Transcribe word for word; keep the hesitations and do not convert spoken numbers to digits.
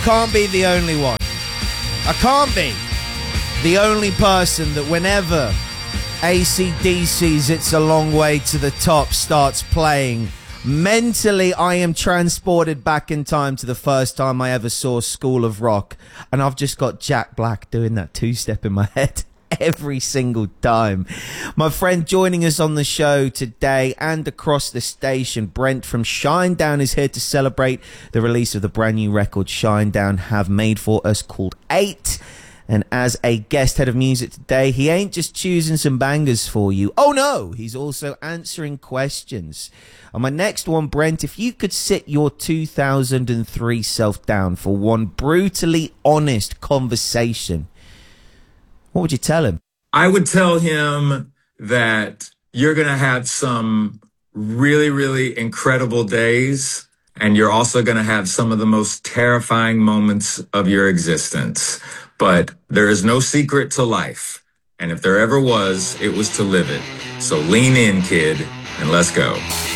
can't be the only one. I can't be the only person that whenever A C D C's It's a Long Way to the Top starts playing, mentally I am transported back in time to the first time I ever saw School of Rock, and I've just got Jack Black doing that two-step in my head every single time. My friend joining us on the show today and across the station, Brent from Shinedown, is here to celebrate the release of the brand new record Shinedown have made for us called Eight. And as a guest head of music today, he ain't just choosing some bangers for you. Oh no, he's also answering questions. On my next one, Brent, if you could sit your two thousand three self down for one brutally honest conversation, what would you tell him? I would tell him that you're going to have some really, really incredible days, and you're also going to have some of the most terrifying moments of your existence. But there is no secret to life. And if there ever was, it was to live it. So lean in, kid, and let's go.